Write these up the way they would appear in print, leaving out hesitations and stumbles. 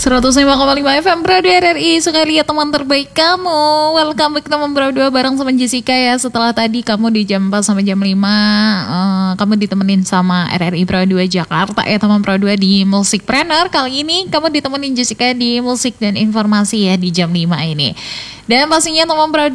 105,5 FM Radio RRI. Suka lihat teman terbaik kamu. Welcome back teman Pro 2 bareng sama Jessica ya. Setelah tadi kamu di jam 4 sampai jam 5 kamu ditemenin sama RRI Pro 2 Jakarta ya teman Pro 2 di Musikpreneur. Kali ini kamu ditemenin Jessica di musik dan informasi ya di jam 5 ini. Dan pastinya teman Pro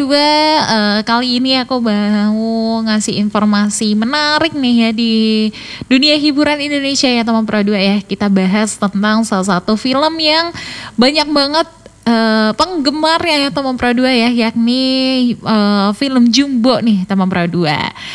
2 kali ini aku mau ngasih informasi menarik nih ya di dunia hiburan Indonesia ya teman Pro 2 ya. Kita bahas tentang salah satu film yang banyak banget penggemarnya ya teman Pro 2 ya, yakni film Jumbo nih teman Pro 2.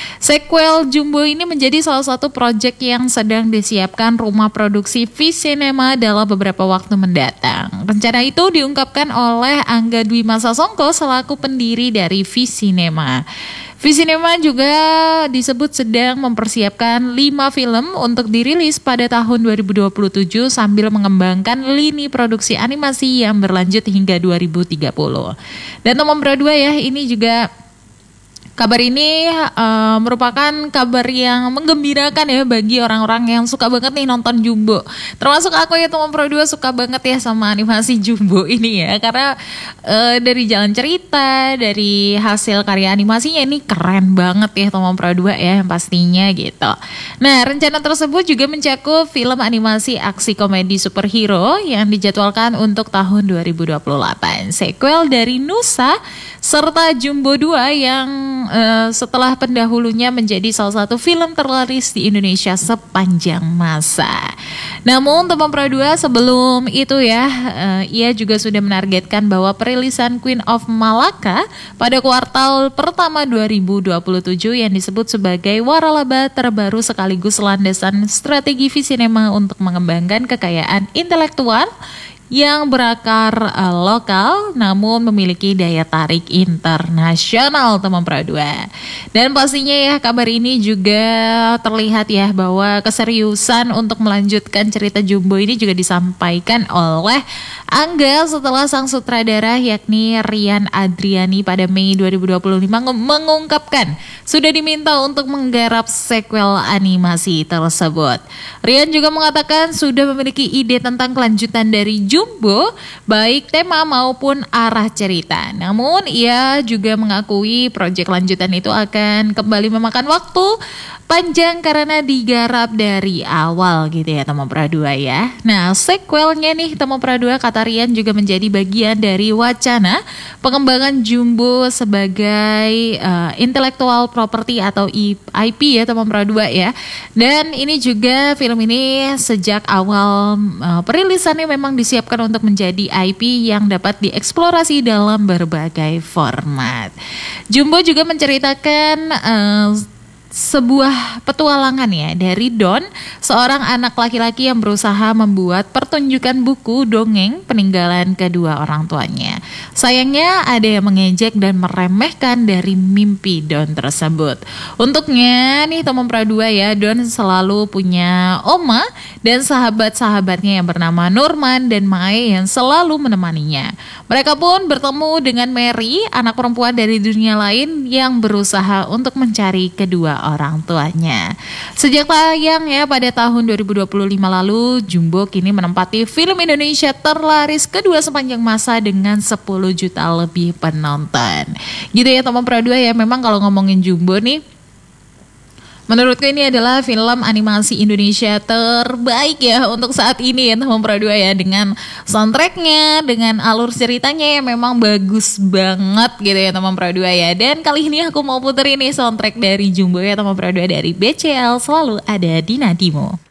Sequel Jumbo ini menjadi salah satu proyek yang sedang disiapkan rumah produksi V-Cinema dalam beberapa waktu mendatang. Rencana itu diungkapkan oleh Angga Dwi Masa Songko selaku pendiri dari V-Cinema. V-Cinema juga disebut sedang mempersiapkan 5 film untuk dirilis pada tahun 2027 sambil mengembangkan lini produksi animasi yang berlanjut hingga 2030. Dan teman Pro 2 ya, ini juga kabar ini merupakan kabar yang menggembirakan ya bagi orang-orang yang suka banget nih nonton Jumbo. Termasuk aku ya teman Pro 2 suka banget ya sama animasi Jumbo ini ya. Karena dari jalan cerita, dari hasil karya animasinya ini keren banget ya teman Pro 2 ya yang pastinya gitu. Nah, rencana tersebut juga mencakup film animasi aksi komedi superhero yang dijadwalkan untuk tahun 2028. Sequel dari Nusa serta Jumbo 2 yang setelah pendahulunya menjadi salah satu film terlaris di Indonesia sepanjang masa. Namun teman Pro 2 sebelum itu ya, ia juga sudah menargetkan bahwa perilisan Queen of Malaka pada kuartal pertama 2027 yang disebut sebagai waralaba terbaru sekaligus landasan strategi V-Cinema untuk mengembangkan kekayaan intelektual yang berakar lokal namun memiliki daya tarik internasional teman Pro 2. Dan pastinya ya kabar ini juga terlihat ya bahwa keseriusan untuk melanjutkan cerita Jumbo ini juga disampaikan oleh Angga setelah sang sutradara yakni Rian Adriani pada Mei 2025 mengungkapkan sudah diminta untuk menggarap sequel animasi tersebut. Rian juga mengatakan sudah memiliki ide tentang kelanjutan dari Jumbo, baik tema maupun arah cerita. Namun ia juga mengakui proyek lanjutan itu akan kembali memakan waktu panjang karena digarap dari awal gitu ya teman Pro 2 ya. Nah, sequelnya nih teman Pro 2 kata Rian juga menjadi bagian dari wacana pengembangan Jumbo sebagai intellectual property atau IP ya teman Pro 2 ya. Dan ini juga film ini sejak awal perilisannya memang disiapkan untuk menjadi IP yang dapat dieksplorasi dalam berbagai format. Jumbo juga menceritakan sebuah petualangan ya dari Don, seorang anak laki-laki yang berusaha membuat pertunjukan buku dongeng peninggalan kedua orang tuanya. Sayangnya ada yang mengejek dan meremehkan dari mimpi Don tersebut. Untuknya nih teman Pro 2 ya, Don selalu punya oma dan sahabat-sahabatnya yang bernama Norman dan Mae yang selalu menemaninya. Mereka pun bertemu dengan Mary, anak perempuan dari dunia lain yang berusaha untuk mencari kedua orang tuanya. Sejak tayang ya pada tahun 2025 lalu, Jumbo kini menempati film Indonesia terlaris kedua sepanjang masa dengan 10 juta lebih penonton. Gitu ya teman Pro 2 ya, memang kalau ngomongin Jumbo nih, menurutku ini adalah film animasi Indonesia terbaik ya untuk saat ini ya teman Pro 2 ya. Dengan soundtracknya, dengan alur ceritanya yang memang bagus banget gitu ya teman Pro 2 ya. Dan kali ini aku mau puter ini soundtrack dari Jumbo ya teman Pro 2 dari BCL Selalu Ada di Nadimu.